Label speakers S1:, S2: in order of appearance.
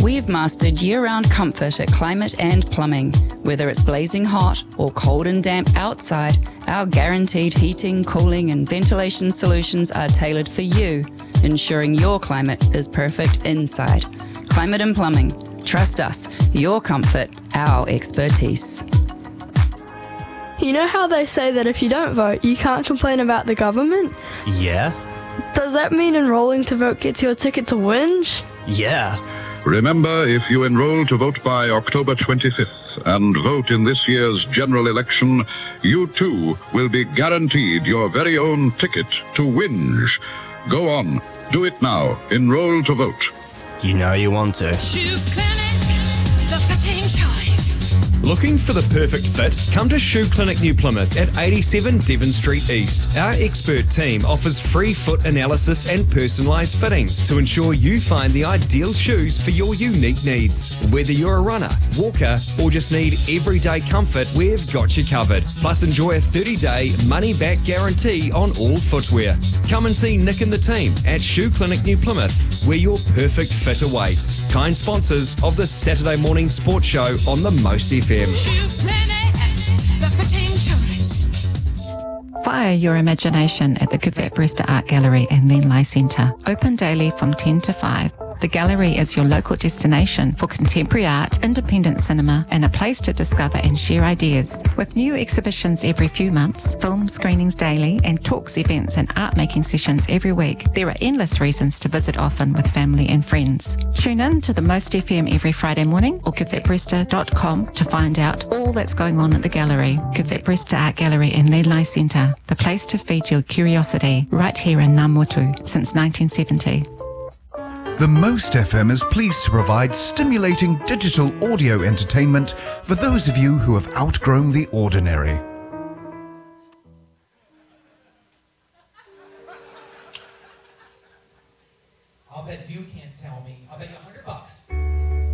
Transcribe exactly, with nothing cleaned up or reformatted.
S1: We've mastered year-round comfort at Climate and Plumbing. Whether it's blazing hot or cold and damp outside, our guaranteed heating, cooling and ventilation solutions are tailored for you, ensuring your climate is perfect inside. Climate and Plumbing. Trust us. Your comfort, our expertise.
S2: You know how they say that if you don't vote, you can't complain about the government?
S3: Yeah?
S2: Does that mean enrolling to vote gets you a ticket to whinge?
S3: Yeah.
S4: Remember, if you enroll to vote by October twenty-fifth and vote in this year's general election, you too will be guaranteed your very own ticket to whinge. Go on, do it now. Enroll to vote.
S3: You know you want to.
S5: Shoe Clinic, the fitting choice.
S6: Looking for the perfect fit? Come to Shoe Clinic New Plymouth at eighty-seven Devon Street East. Our expert team offers free foot analysis and personalised fittings to ensure you find the ideal shoes for your unique needs. Whether you're a runner, walker or just need everyday comfort, we've got you covered. Plus enjoy a thirty-day money-back guarantee on all footwear. Come and see Nick and the team at Shoe Clinic New Plymouth, where your perfect fit awaits. Kind sponsors of the Saturday morning sports show on the Most F M.
S5: Shoe Clinic, the fitting choice.
S7: Fire your imagination at the Kivett Brewster Art Gallery and Lenlai Centre. Open daily from ten to five. The gallery is your local destination for contemporary art, independent cinema, and a place to discover and share ideas. With new exhibitions every few months, film screenings daily, and talks, events, and art-making sessions every week, there are endless reasons to visit often with family and friends. Tune in to the Most F M every Friday morning or kivett brewster dot com to find out all that's going on at the gallery. Kivett Brewster Art Gallery and Lenlai Centre, the place to feed your curiosity, right here in Ngāmotu since nineteen seventy.
S8: The Most F M is pleased to provide stimulating digital audio entertainment for those of you who have outgrown the ordinary.
S9: I'll bet you can't tell me. I'll bet you a hundred bucks.